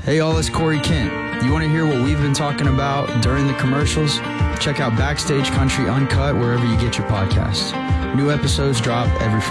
Hey, all, it's Corey Kent. You want to hear what we've been talking about during the commercials? Check out Backstage Country Uncut wherever you get your podcasts. New episodes drop every Friday.